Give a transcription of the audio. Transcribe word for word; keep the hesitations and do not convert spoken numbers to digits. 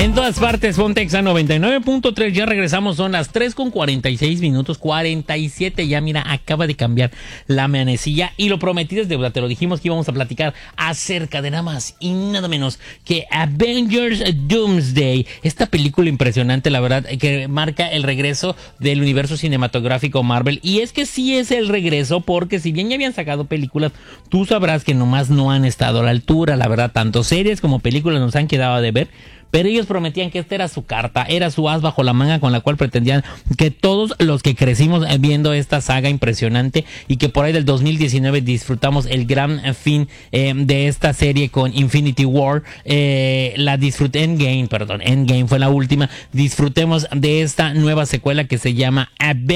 En todas partes, Pontex a noventa y nueve punto tres. Ya regresamos, son las tres con cuarenta y seis minutos, cuarenta y siete. Ya mira, acaba de cambiar la manecilla y lo prometido es deuda. Te lo dijimos que íbamos a platicar acerca de nada más y nada menos que Avengers Doomsday. Esta película impresionante, la verdad, que marca el regreso del universo cinematográfico Marvel. Y es que sí es el regreso, porque si bien ya habían sacado películas, tú sabrás que nomás no han estado a la altura. La verdad, tanto series como películas nos han quedado de ver. Pero ellos prometían que esta era su carta, era su as bajo la manga con la cual pretendían que todos los que crecimos viendo esta saga impresionante y que por ahí del dos mil diecinueve disfrutamos el gran fin eh, de esta serie con Infinity War, eh, la disfruté, Endgame, perdón, Endgame fue la última, disfrutemos de esta nueva secuela que se llama Avengers